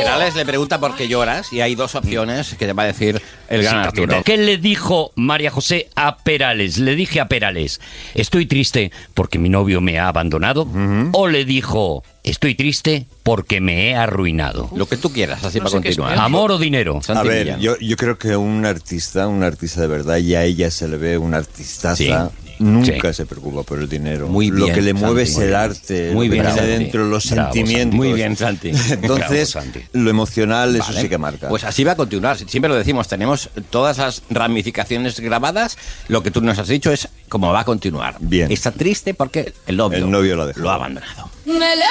Perales le pregunta por qué lloras y hay dos opciones que te va a decir el gran Arturo. ¿Qué le dijo María José a Perales? Le dije a Perales, estoy triste porque mi novio me ha abandonado. O le dijo, estoy triste porque me he arruinado. Lo que tú quieras, así para continuar. ¿Amor o dinero? A ver, yo creo que un artista de verdad, y a ella se le ve una artistaza. Sí. Nunca se preocupa por el dinero. Muy bien, lo que le mueve Santi, es el arte, muy lo que bien, tiene Santi. dentro, los Bravo, sentimientos. Muy bien, Santi. Entonces, Bravo, Santi. lo emocional, eso Vale. sí que marca. Pues así va a continuar. Siempre lo decimos, tenemos todas las ramificaciones grabadas. Lo que tú nos has dicho es cómo va a continuar. Bien. Está triste porque el novio lo ha dejado. lo ha abandonado. Me